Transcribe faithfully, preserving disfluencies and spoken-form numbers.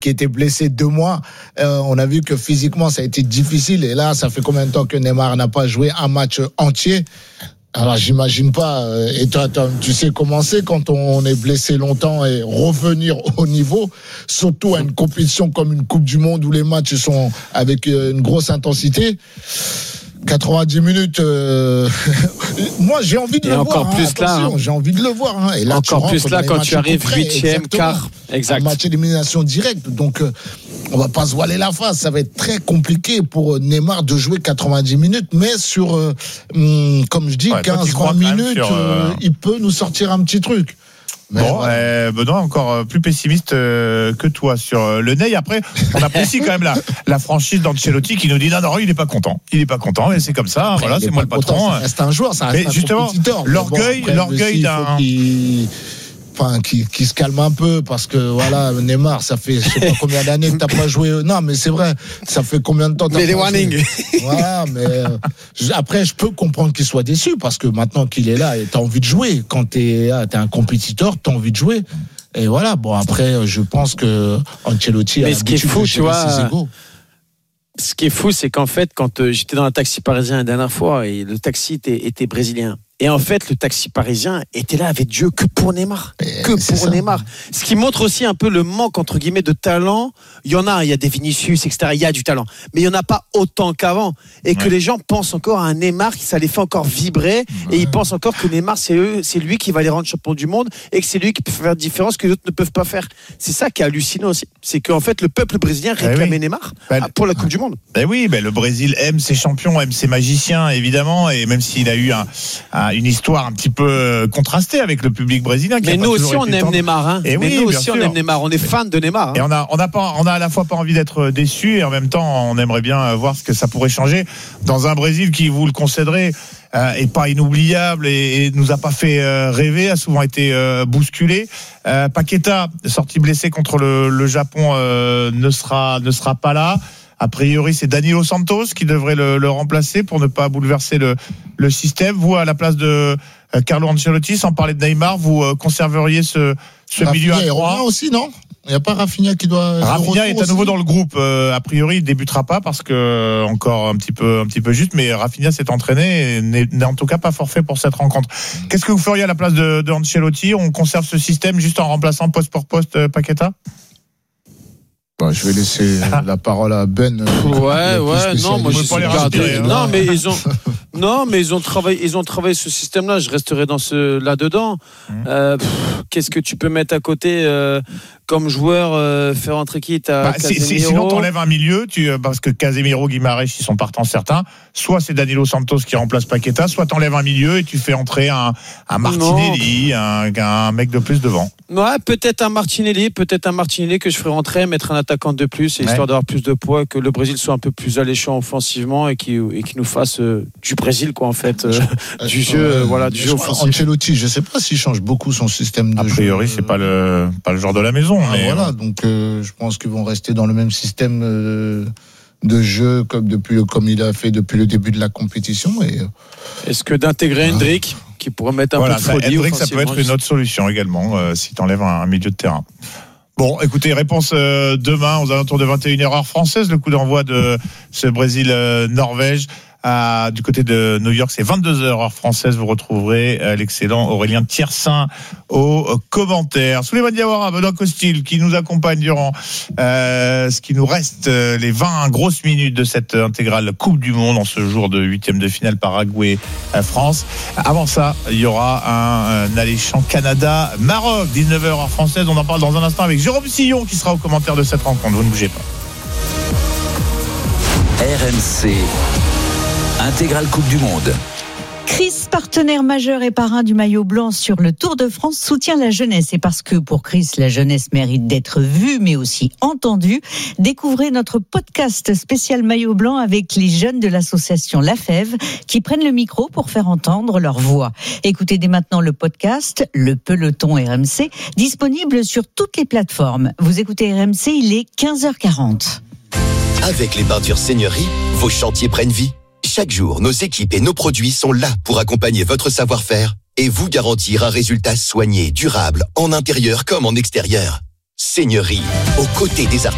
qui était blessé deux mois. Euh, on a vu que physiquement, ça a été difficile. Et là, ça fait combien de temps que Neymar n'a pas joué un match entier? Alors, j'imagine pas. Et toi, toi, tu sais comment c'est quand on est blessé longtemps et revenir au niveau, surtout à une compétition comme une Coupe du Monde où les matchs sont avec une grosse intensité. quatre-vingt-dix minutes. Euh... Moi, j'ai envie de et le encore voir. Plus hein, là, hein. J'ai envie de le voir. Hein. Et là, encore plus là quand tu arrives huitième, quart. Exact. Un match élimination directe. Donc, euh, on va pas se voiler la face. Ça va être très compliqué pour Neymar de jouer quatre-vingt-dix minutes. Mais sur, euh, hum, comme je dis, ouais, quinze vingt minutes, sur, euh... Euh, il peut nous sortir un petit truc. Mais bon, voilà. euh, Benoît, encore plus pessimiste euh, que toi sur euh, le Ney. Après, on apprécie quand même la, la franchise d'Ancelotti qui nous dit non, non, il n'est pas content. Il n'est pas content, mais c'est comme ça. Mais voilà, c'est moi le patron. Ça reste un joueur, ça reste mais un justement, compétiteur. l'orgueil, bon, après, l'orgueil d'un. Enfin, qui, qui se calme un peu parce que voilà, Neymar, ça fait je sais pas combien d'années que t'as pas joué. Non, mais c'est vrai, ça fait combien de temps t'as mais pas les warnings. Voilà, mais euh, après, je peux comprendre qu'il soit déçu parce que maintenant qu'il est là, t'as envie de jouer. Quand t'es, t'es un compétiteur, t'as envie de jouer. Et voilà. Bon, après, je pense que Ancelotti mais a ce qui est fou, tu vois. Ses égos. Ce qui est fou, c'est qu'en fait, quand euh, j'étais dans un taxi parisien la dernière fois et le taxi était, était brésilien. Et en fait, le taxi parisien était là avec Dieu que pour Neymar. Et que pour ça. Neymar. Ce qui montre aussi un peu le manque, entre guillemets, de talent. Il y en a, il y a des Vinicius, et cetera. Il y a du talent. Mais il n'y en a pas autant qu'avant. Et ouais. que les gens pensent encore à un Neymar qui ça les fait encore vibrer. Ouais. Et ils pensent encore que Neymar, c'est eux, c'est lui qui va les rendre champion du monde et que c'est lui qui peut faire la différence que les autres ne peuvent pas faire. C'est ça qui est hallucinant aussi. C'est qu'en fait, le peuple brésilien réclamait eh oui. Neymar ben, pour la Coupe du Monde. Ben oui, ben le Brésil aime ses champions, aime ses magiciens, évidemment. Et même s'il a eu un, un une histoire un petit peu contrastée avec le public brésilien. Mais nous aussi on aime tendre. Neymar, hein. Et mais oui, nous aussi sûr. on aime Neymar. On est fans de Neymar. Hein. Et on a, on a pas, on a à la fois pas envie d'être déçus et en même temps on aimerait bien voir ce que ça pourrait changer dans un Brésil qui, vous le concéderez, euh, est pas inoubliable et, et nous a pas fait euh, rêver, a souvent été euh, bousculé. Euh, Paqueta, sorti blessé contre le, le Japon, euh, ne sera, ne sera pas là. A priori, c'est Danilo Santos qui devrait le, le remplacer pour ne pas bouleverser le, le système. Vous, à la place de euh, Carlo Ancelotti, sans parler de Neymar, vous euh, conserveriez ce, ce milieu à trois aussi, non ? Il n'y a pas Rafinha qui doit. Rafinha est à nouveau aussi dans le groupe. Euh, a priori, il débutera pas parce que encore un petit peu, un petit peu juste. Mais Rafinha s'est entraîné et n'est, n'est en tout cas pas forfait pour cette rencontre. Qu'est-ce que vous feriez à la place de, de Ancelotti ? On conserve ce système juste en remplaçant poste pour poste euh, Paqueta ? Bon, je vais laisser la parole à Ben. Ouais, ouais, non, moi je suis respirer, hein. Non, mais ils ont, non, mais ils ont travaillé, ils ont travaillé ce système-là. Je resterai dans ce là-dedans. Mmh. Euh, pff, qu'est-ce que tu peux mettre à côté euh, comme joueur, euh, faire entrer qui t'as bah, c'est, c'est, sinon t'enlèves un milieu, tu, parce que Casemiro, Guimarães, ils sont partants certains. Soit c'est Danilo Santos qui remplace Paqueta, soit t'enlèves un milieu et tu fais entrer un, un Martinelli, un, un mec de plus devant. Ouais, peut-être un Martinelli, peut-être un Martinelli que je ferai rentrer, mettre un attaquant de plus, ouais. histoire d'avoir plus de poids, que le Brésil soit un peu plus alléchant offensivement et qui et qui nous fasse euh, du Brésil quoi en fait, euh, du jeu, euh, voilà, du jeu offensif. Ancelotti, je sais pas s'il change beaucoup son système de jeu. A priori, jeu. c'est pas le pas le genre de la maison. Ah, mais voilà, donc euh, je pense qu'ils vont rester dans le même système euh, de jeu comme depuis le, comme il a fait depuis le début de la compétition. Et est-ce que d'intégrer Hendrick qui pourrait mettre un voilà, peu de folie, Hendrick, ça peut être une autre solution également euh, si t'enlèves un, un milieu de terrain. Bon, écoutez, réponse euh, demain aux alentours de vingt et une heures heure française, le coup d'envoi de ce Brésil-Norvège. À, du côté de New York, c'est vingt-deux heures heure française. Vous retrouverez euh, l'excellent Aurélien Thiersin aux euh, commentaires. Souleymane Diawara, Benoît Costil qui nous accompagne durant euh, ce qui nous reste, euh, les vingt grosses minutes de cette intégrale Coupe du Monde en ce jour de huitième de finale Paraguay-France. Avant ça, il y aura un, un alléchant Canada-Maroc, dix-neuf heures heure française. On en parle dans un instant avec Jérôme Sillon qui sera aux commentaires de cette rencontre. Vous ne bougez pas. R M C Intégrale Coupe du Monde. Chris, partenaire majeur et parrain du maillot blanc sur le Tour de France, soutient la jeunesse. Et parce que pour Chris, la jeunesse mérite d'être vue, mais aussi entendue, découvrez notre podcast spécial maillot blanc avec les jeunes de l'association La Fève qui prennent le micro pour faire entendre leur voix. Écoutez dès maintenant le podcast, le peloton R M C, disponible sur toutes les plateformes. Vous écoutez R M C, il est quinze heures quarante. Avec les peintures Seigneurie, vos chantiers prennent vie. Chaque jour, nos équipes et nos produits sont là pour accompagner votre savoir-faire et vous garantir un résultat soigné, durable, en intérieur comme en extérieur. Seigneurie, aux côtés des artistes.